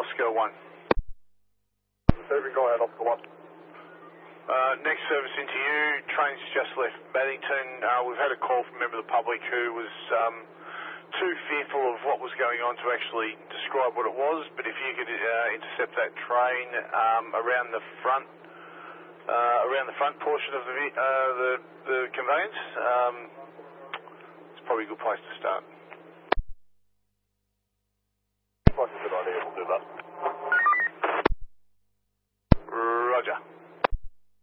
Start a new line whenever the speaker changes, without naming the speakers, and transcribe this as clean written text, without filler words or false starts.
Oscar 1.
Receiving, go ahead, Oscar 1.
Next service into you, train's just left Maddington. We've had a call from a member of the public who was too fearful of what was going on to actually describe what it was, but if you could intercept that train around the front portion of the conveyance, it's probably a good place to start.
Looks like a good idea, we'll do that.